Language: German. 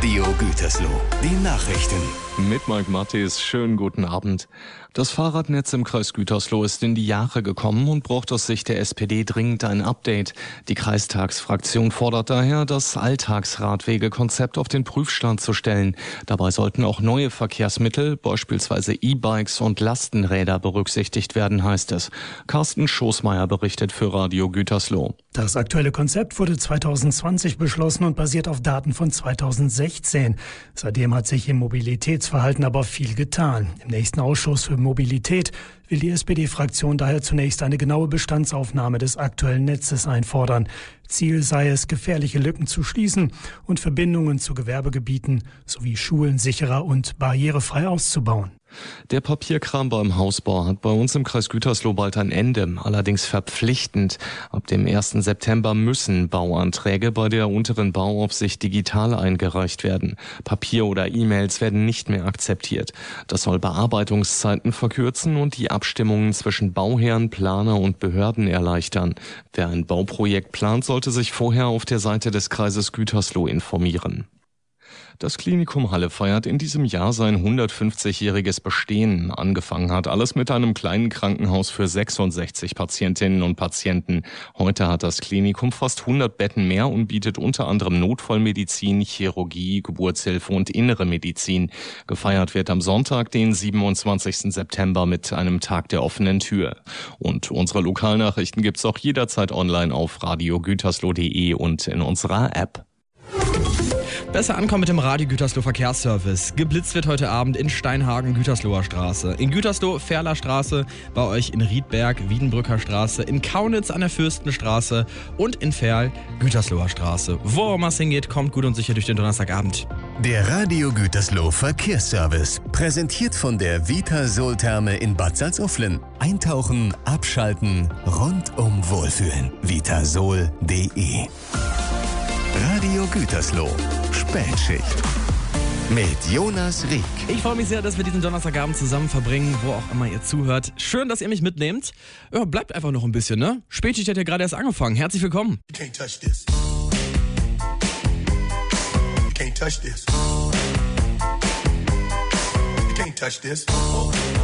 Radio Gütersloh, die Nachrichten. Mit Mike Mattis, schönen guten Abend. Das Fahrradnetz im Kreis Gütersloh ist in die Jahre gekommen und braucht aus Sicht der SPD dringend ein Update. Die Kreistagsfraktion fordert daher, das Alltagsradwegekonzept auf den Prüfstand zu stellen. Dabei sollten auch neue Verkehrsmittel, beispielsweise E-Bikes und Lastenräder, berücksichtigt werden, heißt es. Carsten Schoßmeier berichtet für Radio Gütersloh. Das aktuelle Konzept wurde 2020 beschlossen und basiert auf Daten von 2016. Seitdem hat sich im Mobilitätsverhalten aber viel getan. Im nächsten Ausschuss für Mobilität will die SPD-Fraktion daher zunächst eine genaue Bestandsaufnahme des aktuellen Netzes einfordern. Ziel sei es, gefährliche Lücken zu schließen und Verbindungen zu Gewerbegebieten sowie Schulen sicherer und barrierefrei auszubauen. Der Papierkram beim Hausbau hat bei uns im Kreis Gütersloh bald ein Ende, allerdings verpflichtend. Ab dem 1. September müssen Bauanträge bei der unteren Bauaufsicht digital eingereicht werden. Papier oder E-Mails werden nicht mehr akzeptiert. Das soll Bearbeitungszeiten verkürzen und die Abstimmungen zwischen Bauherren, Planer und Behörden erleichtern. Wer ein Bauprojekt plant, sollte sich vorher auf der Seite des Kreises Gütersloh informieren. Das Klinikum Halle feiert in diesem Jahr sein 150-jähriges Bestehen. Angefangen hat alles mit einem kleinen Krankenhaus für 66 Patientinnen und Patienten. Heute hat das Klinikum fast 100 Betten mehr und bietet unter anderem Notfallmedizin, Chirurgie, Geburtshilfe und innere Medizin. Gefeiert wird am Sonntag, den 27. September, mit einem Tag der offenen Tür. Und unsere Lokalnachrichten gibt's auch jederzeit online auf radiogütersloh.de und in unserer App. Besser ankommen mit dem Radio Gütersloh Verkehrsservice. Geblitzt wird heute Abend in Steinhagen, Gütersloher Straße. In Gütersloh, Ferler Straße, bei euch in Riedberg, Wiedenbrücker Straße, in Kaunitz an der Fürstenstraße und in Ferl, Gütersloher Straße. Wo auch immer hingeht, kommt gut und sicher durch den Donnerstagabend. Der Radio Gütersloh Verkehrsservice, präsentiert von der Vitasol-Therme in Bad Salzuflen. Eintauchen, abschalten, rundum wohlfühlen. Vitasol.de. Radio Gütersloh, Spätschicht mit Jonas Rieck. Ich freue mich sehr, dass wir diesen Donnerstagabend zusammen verbringen, wo auch immer ihr zuhört. Schön, dass ihr mich mitnehmt. Ja, bleibt einfach noch ein bisschen, ne? Spätschicht hat ja gerade erst angefangen. Herzlich willkommen. You can't touch this. You can't touch this. You can't touch this.